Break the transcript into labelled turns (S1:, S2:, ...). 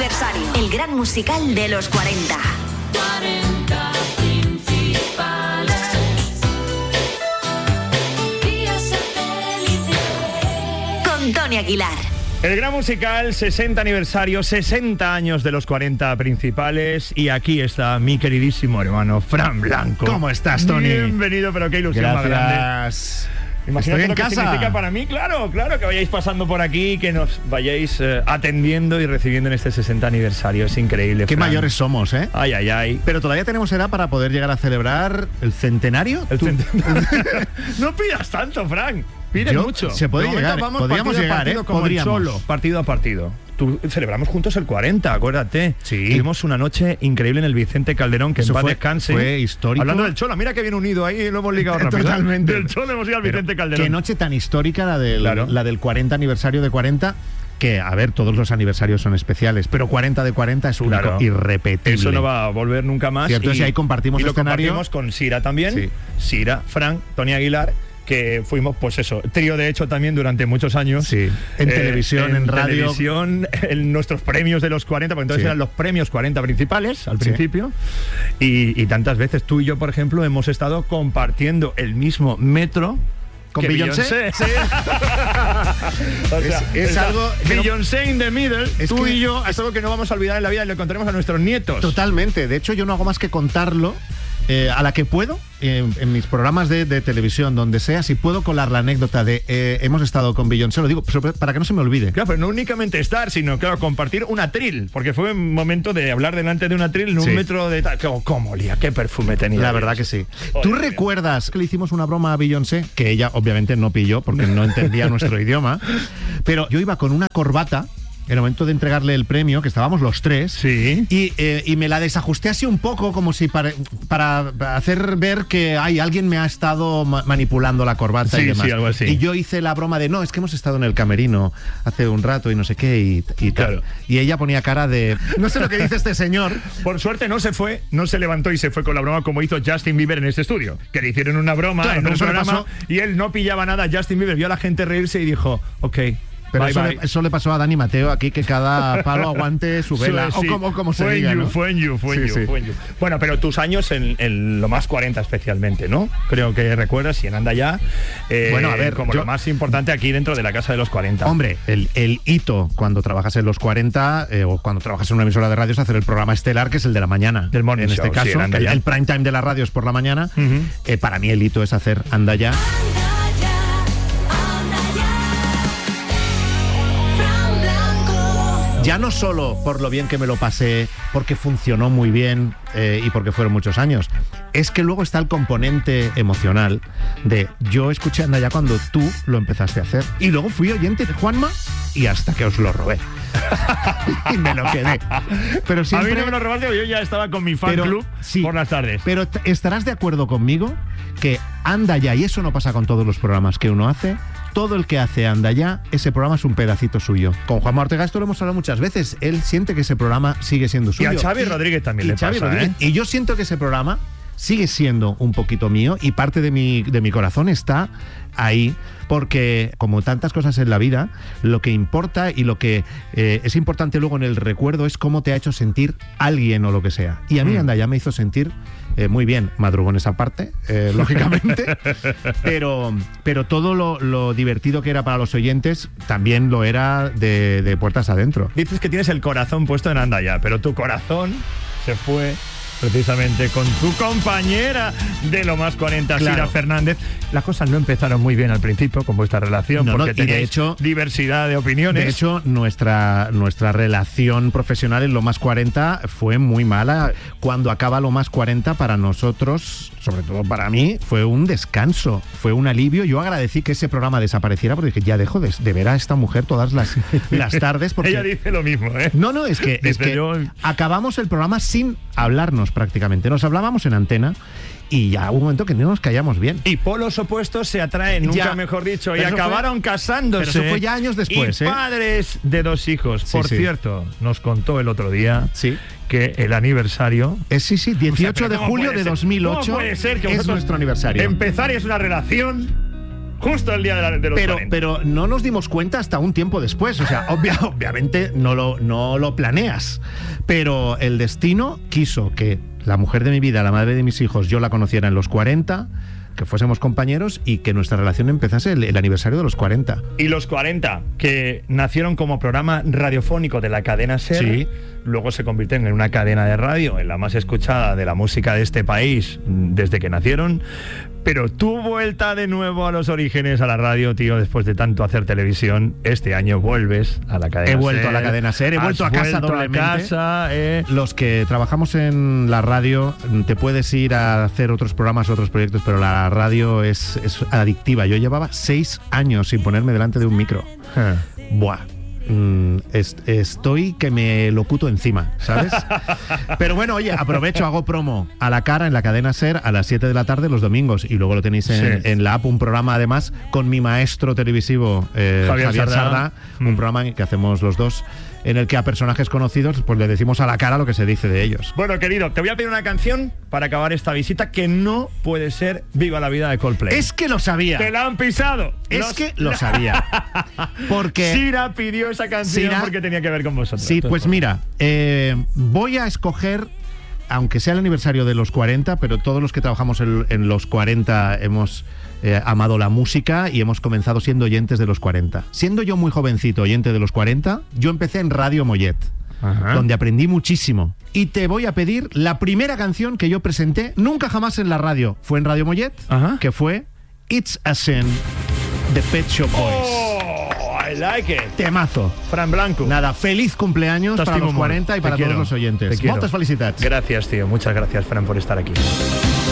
S1: aniversario. El gran musical de los 40.
S2: 40 principales. Vía satélite.
S1: Con Tony Aguilar.
S3: El gran musical, 60 aniversario, 60 años de los 40 principales. Y aquí está mi queridísimo hermano Fran Blanco.
S4: ¿Cómo estás, Tony?
S3: Bienvenido, pero qué ilusión más grande.
S4: Gracias.
S3: Imagínate
S4: Estoy en
S3: lo que
S4: casa.
S3: significa para mí, claro, que vayáis pasando por aquí, que nos vayáis atendiendo y recibiendo en este 60 aniversario. Es increíble,
S4: Qué
S3: Fran.
S4: mayores somos, ¿eh?
S3: Ay, ay, ay.
S4: Pero todavía tenemos edad para poder llegar a celebrar el centenario.
S3: No pidas tanto, Fran. Pides
S4: Yo-
S3: mucho.
S4: se puede
S3: De momento
S4: llegar,
S3: vamos
S4: podríamos
S3: partido a
S4: llegar,
S3: partido,
S4: ¿eh?
S3: como el
S4: Podríamos.
S3: Cholo, partido a partido. Celebramos juntos el 40, acuérdate.
S4: Sí.
S3: Tuvimos una noche increíble en el Vicente Calderón, que
S4: Eso
S3: en paz
S4: fue-
S3: descanse.
S4: fue histórico.
S3: Hablando del Cholo, mira que bien unido ahí, lo hemos ligado rápido.
S4: Totalmente.
S3: Del Cholo hemos ido al
S4: Pero
S3: Vicente Calderón.
S4: Qué noche tan histórica
S3: Claro.
S4: la del 40 aniversario de 40. Que, a ver, todos los aniversarios son especiales, pero 40 de 40 es único,
S3: Claro.
S4: irrepetible.
S3: Eso no va a volver nunca más.
S4: Cierto es que ahí compartimos
S3: y lo
S4: escenario.
S3: compartimos con Sira también.
S4: Sí.
S3: Sira, Fran, Tony Aguilar, que fuimos, pues eso, trío de hecho también durante muchos años.
S4: Sí. En televisión, en radio.
S3: televisión, en nuestros premios de los 40, porque entonces
S4: Sí.
S3: eran los premios 40 principales al
S4: Sí.
S3: principio. Y tantas veces tú y yo, por ejemplo, hemos estado compartiendo el mismo metro.
S4: ¿Con
S3: que
S4: Beyoncé?
S3: Sí. O sea,
S4: Es algo que no-
S3: Beyoncé in the middle,
S4: Es
S3: tú
S4: que-
S3: y yo, es algo que no vamos a olvidar en la vida y lo contaremos a nuestros nietos.
S4: Totalmente. De hecho, yo no hago más que contarlo a la que puedo, en mis programas de televisión, donde sea, si puedo colar la anécdota de hemos estado con Beyoncé, lo digo para que no se me olvide.
S3: Claro, pero no únicamente estar, sino, claro, compartir un atril, porque fue un momento de hablar delante de un atril en un
S4: Sí.
S3: metro de tal. ¿Cómo olía? ¿Qué perfume tenía?
S4: La verdad que sí. ¿Tú
S3: Joder.
S4: recuerdas que le hicimos una broma a Beyoncé? Que ella obviamente no pilló porque no entendía nuestro idioma. Pero yo iba con una corbata en el momento de entregarle el premio, que estábamos los tres.
S3: Sí.
S4: Y me la desajusté así un poco, como si para hacer ver que alguien me ha estado manipulando la corbata y
S3: Sí,
S4: demás.
S3: sí, algo así.
S4: Y yo hice la broma de, no, es que hemos estado en el camerino hace un rato y no sé qué, y tal.
S3: Claro.
S4: Y ella ponía cara de, no sé lo que dice este señor.
S3: Por suerte no se fue, no se levantó y se fue con la broma como hizo Justin Bieber en este estudio. Que le hicieron una broma
S4: Claro,
S3: en
S4: pero
S3: un
S4: eso le
S3: programa
S4: pasó-
S3: y él no pillaba nada. Justin Bieber vio a la gente reírse y dijo, ok,
S4: Pero
S3: bye,
S4: eso,
S3: bye.
S4: eso le pasó a Dani Mateo aquí, que cada palo aguante su vela.
S3: Sí.
S4: O como se
S3: Fue en
S4: diga,
S3: you,
S4: ¿no?
S3: fue en you.
S4: Sí.
S3: Bueno, pero tus años en lo más 40 especialmente, ¿no? Creo que recuerdas, y en Anda Ya,
S4: Bueno, a ver,
S3: como
S4: yo-
S3: lo más importante aquí dentro de la casa de los 40.
S4: Hombre, el hito cuando trabajas en los 40 o cuando trabajas en una emisora de radio es hacer el programa estelar, que es el de la mañana.
S3: Del morning
S4: en este
S3: show, sí,
S4: caso,
S3: el Anda Ya.
S4: el prime time de la radio es por la mañana.
S3: Ujú.
S4: Para mí el hito es hacer Anda Ya.
S2: Anda ya. Fran Blanco.
S4: Ya no solo por lo bien que me lo pasé, porque funcionó muy bien y porque fueron muchos años, es que luego está el componente emocional de yo escuché Anda Ya cuando tú lo empezaste a hacer y luego fui oyente de Juanma y hasta que os lo robé. Y me lo quedé. Pero
S3: A
S4: siempre...
S3: mí no me lo robaste, yo ya estaba con mi fan
S4: Pero,
S3: club
S4: sí,
S3: por las tardes.
S4: Pero estarás de acuerdo conmigo que Anda Ya, y eso no pasa con todos los programas que uno hace, todo el que hace Anda Ya, ese programa es un pedacito suyo. Con Juanma Ortega esto lo hemos hablado muchas veces, él siente que ese programa sigue siendo
S3: Y
S4: suyo.
S3: a Xavi Rodríguez también le
S4: Xavi
S3: pasa,
S4: Rodríguez.
S3: ¿eh?
S4: Y yo siento que ese programa sigue siendo un poquito mío y parte de mi corazón está ahí, porque como tantas cosas en la vida, lo que importa y lo que es importante luego en el recuerdo es cómo te ha hecho sentir alguien o lo que sea. Y a mí Anda Ya me hizo sentir muy bien, madrugó en esa parte, lógicamente, pero todo lo divertido que era para los oyentes también lo era de puertas adentro.
S3: Dices que tienes el corazón puesto en Anda Ya, pero tu corazón se fue precisamente con tu compañera de lo más 40,
S4: Claro.
S3: Sira Fernández. Las cosas no empezaron muy bien al principio con vuestra relación,
S4: No,
S3: porque
S4: y de
S3: tenéis
S4: hecho-
S3: diversidad de opiniones.
S4: De hecho, nuestra relación profesional en Lo Más 40 fue muy mala. Cuando acaba Lo Más 40, para nosotros, sobre todo para mí, fue un descanso, fue un alivio. Yo agradecí que ese programa desapareciera porque dije, ya dejo de ver a esta mujer todas las tardes. Porque...
S3: Ella dice lo mismo, ¿eh?
S4: No, es que
S3: yo-
S4: acabamos el programa sin hablarnos prácticamente. Nos hablábamos en antena y ya hubo un momento que no nos callamos bien.
S3: Y polos opuestos se atraen, nunca
S4: Ya.
S3: mejor dicho, y
S4: Pero eso
S3: acabaron
S4: fue-
S3: casándose.
S4: pero eso fue ya años después,
S3: y
S4: ¿eh?
S3: padres de 2 hijos.
S4: Sí,
S3: Por
S4: sí.
S3: cierto, nos contó el otro día
S4: Sí.
S3: que el aniversario...
S4: Sí, 18
S3: pero
S4: de
S3: ¿cómo
S4: julio
S3: puede
S4: de
S3: ser?
S4: 2008
S3: ¿Cómo puede ser que
S4: es
S3: vosotros
S4: nuestro aniversario.
S3: Empezar es una relación Justo el día de los 40.
S4: Pero no nos dimos cuenta hasta un tiempo después. O sea, obviamente no lo planeas. Pero el destino quiso que la mujer de mi vida, la madre de mis hijos, yo la conociera en los 40, que fuésemos compañeros y que nuestra relación empezase el aniversario de los 40.
S3: Y los 40, que nacieron como programa radiofónico de la cadena SER,
S4: Sí.
S3: luego se convirtieron en una cadena de radio, en la más escuchada de la música de este país desde que nacieron. Pero tu vuelta de nuevo a los orígenes, a la radio, tío, después de tanto hacer televisión, este año vuelves a la cadena SER.
S4: He vuelto a la cadena SER, he vuelto a casa doblemente.
S3: A casa,
S4: Los que trabajamos en la radio, te puedes ir a hacer otros programas, otros proyectos, pero la radio es adictiva. Yo llevaba 6 años sin ponerme delante de un micro. Buah. Estoy que me locuto encima, ¿sabes? Pero bueno, oye, aprovecho, hago promo a la cara en la cadena SER a las 7 de la tarde los domingos, y luego lo tenéis en la app, un programa además con mi maestro televisivo Javier Sardá, un programa que hacemos los dos, en el que a personajes conocidos pues le decimos a la cara lo que se dice de ellos.
S3: Bueno, querido, te voy a pedir una canción para acabar esta visita que no puede ser Viva la Vida de Coldplay.
S4: Es que lo sabía.
S3: ¡Te la han pisado!
S4: Que lo sabía. Porque
S3: Sira pidió esa canción
S4: Sira,
S3: porque tenía que ver con vosotros.
S4: Sí, pues mira, voy a escoger, aunque sea el aniversario de los 40, pero todos los que trabajamos en los 40 hemos amado la música y hemos comenzado siendo oyentes de los 40. Siendo yo muy jovencito, oyente de los 40, yo empecé en Radio Mollet, donde aprendí muchísimo. Y te voy a pedir la primera canción que yo presenté, nunca jamás en la radio, fue en Radio Mollet, que fue It's a Sin de Pet Shop Boys.
S3: Oh, I like it.
S4: Temazo.
S3: Fran Blanco.
S4: Nada, feliz cumpleaños para los 40 y para todos los oyentes.
S3: Te quiero.
S4: Moltes felicitats.
S3: Gracias, tío. Muchas gracias, Fran, por estar aquí.